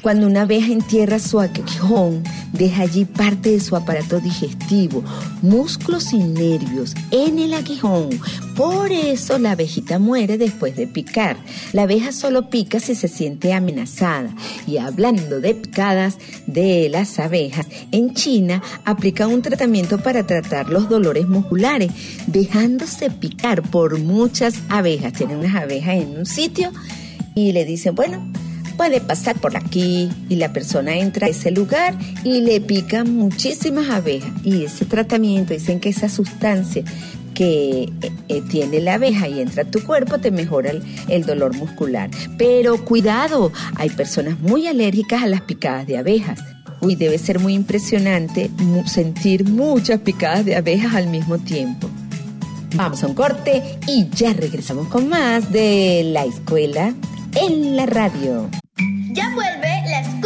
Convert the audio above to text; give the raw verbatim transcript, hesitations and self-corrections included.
Cuando una abeja entierra su aguijón, deja allí parte de su aparato digestivo, músculos y nervios en el aguijón. Por eso la abejita muere después de picar. La abeja solo pica si se siente amenazada. Y hablando de picadas de las abejas, en China aplican un tratamiento para tratar los dolores musculares, dejándose picar por muchas abejas. Tienen unas abejas en un sitio y le dicen, bueno, puede pasar por aquí, y la persona entra a ese lugar y le pican muchísimas abejas. Y ese tratamiento, dicen que esa sustancia que eh, tiene la abeja y entra a tu cuerpo te mejora el, el dolor muscular. Pero cuidado, hay personas muy alérgicas a las picadas de abejas. Uy, debe ser muy impresionante sentir muchas picadas de abejas al mismo tiempo. Vamos a un corte y ya regresamos con más de La Escuela en la Radio. Ya vuelve la escuela.